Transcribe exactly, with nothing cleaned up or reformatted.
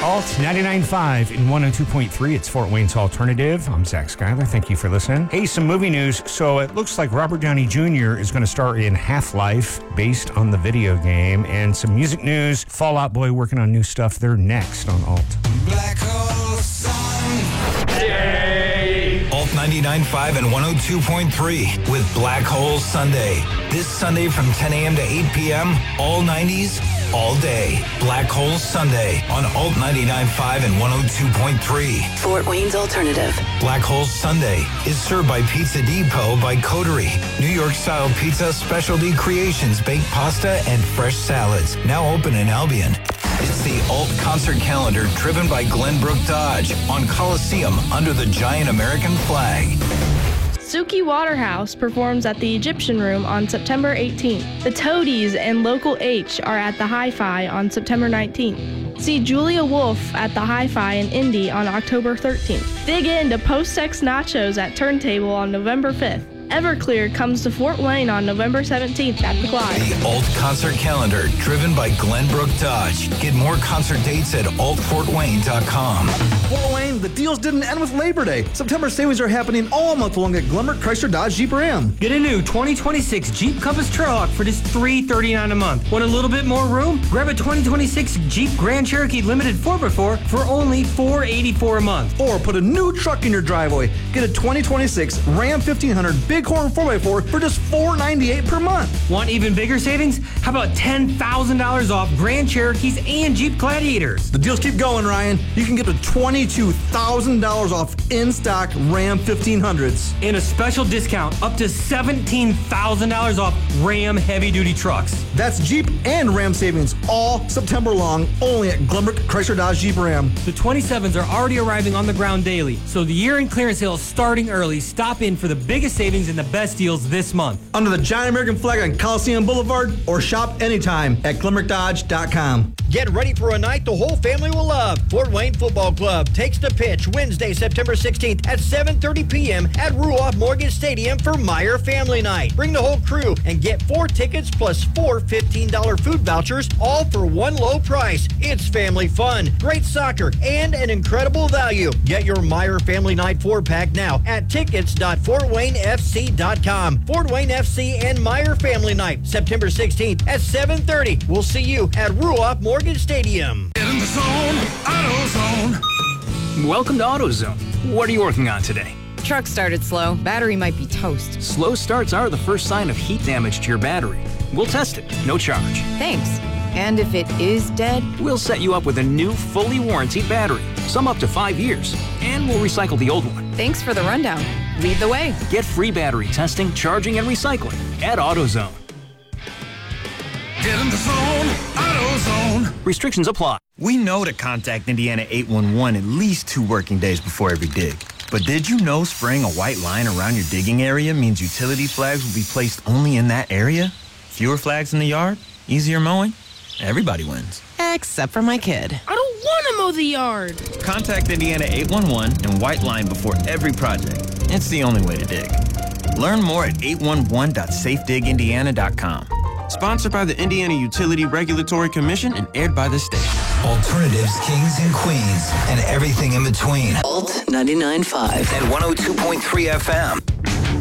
Alt ninety-nine point five and one oh two point three. It's Fort Wayne's Alternative. I'm Zach Schuyler. Thank you for listening. Hey, some movie news. So it looks like Robert Downey Junior is going to star in Half-Life based on the video game. And some music news. Fall Out Boy working on new stuff. They're next on Alt. Black Hole Sunday. Alt ninety-nine point five and one oh two point three with Black Hole Sunday. This Sunday from ten a.m. to eight p.m. All nineties, all day. Black Hole Sunday on Alt ninety-nine point five and one oh two point three. Fort Wayne's Alternative. Black Hole Sunday is served by Pizza Depot by Coterie. New York-style pizza specialty creations, baked pasta, and fresh salads. Now open in Albion. It's the Alt Concert Calendar driven by Glenbrook Dodge on Coliseum under the giant American flag. Suki Waterhouse performs at the Egyptian Room on September eighteenth. The Toadies and Local H are at the Hi-Fi on September nineteenth. See Julia Wolf at the Hi-Fi in Indy on October thirteenth. Dig into Post-Sex Nachos at Turntable on November fifth. Everclear comes to Fort Wayne on November seventeenth at the Clyde. The Alt Concert Calendar, driven by Glenbrook Dodge. Get more concert dates at alt fort wayne dot com. Fort Wayne, the deals didn't end with Labor Day. September savings are happening all month long at Glenbrook Chrysler Dodge Jeep Ram. Get a new twenty twenty-six Jeep Compass Trailhawk for just three hundred thirty-nine dollars a month. Want a little bit more room? Grab a twenty twenty-six Jeep Grand Cherokee Limited four by four for only four hundred eighty-four dollars a month. Or put a new truck in your driveway. Get a twenty twenty-six Ram fifteen hundred Bighorn four by four for just four hundred ninety-eight dollars per month. Want even bigger savings? How about ten thousand dollars off Grand Cherokees and Jeep Gladiators? The deals keep going, Ryan. You can get to twenty-two thousand dollars off in-stock Ram fifteen hundreds. And a special discount up to seventeen thousand dollars off Ram heavy-duty trucks. That's Jeep and Ram savings all September long, only at Glenbrook Chrysler Dodge Jeep Ram. The twenty-sevens are already arriving on the ground daily, so the year-end clearance sale is starting early. Stop in for the biggest savings and the best deals this month. Under the giant American flag on Coliseum Boulevard, or shop anytime at glenbrook dodge dot com. Get ready for a night the whole family will love. Fort Wayne Football Club takes the pitch Wednesday, September sixteenth at seven thirty p.m. at Ruoff Morgan Stadium for Meyer Family Night. Bring the whole crew and get four tickets plus four fifteen dollars food vouchers, all for one low price. It's family fun, great soccer, and an incredible value. Get your Meyer Family Night four-pack now at tickets dot fort wayne f c dot com. Fort Wayne F C and Meyer Family Night, September sixteenth at seven thirty. We'll see you at Ruoff Morgan Stadium. Get in the zone, AutoZone. Welcome to AutoZone. What are you working on today? Truck started slow. Battery might be toast. Slow starts are the first sign of heat damage to your battery. We'll test it, no charge. Thanks. And if it is dead? We'll set you up with a new, fully warranted battery, some up to five years, and we'll recycle the old one. Thanks for the rundown. Lead the way. Get free battery testing, charging, and recycling at AutoZone. Get in the zone, AutoZone. Restrictions apply. We know to contact Indiana eight one one at least two working days before every dig. But did you know spraying a white line around your digging area means utility flags will be placed only in that area? Fewer flags in the yard? Easier mowing? Everybody wins. Except for my kid. I don't want to mow the yard. Contact Indiana eight one one and white line before every project. It's the only way to dig. Learn more at eight one one dot safe dig indiana dot com. Sponsored by the Indiana Utility Regulatory Commission and aired by the state. Alternatives, kings and queens, and everything in between. Alt ninety-nine point five and one oh two point three F M.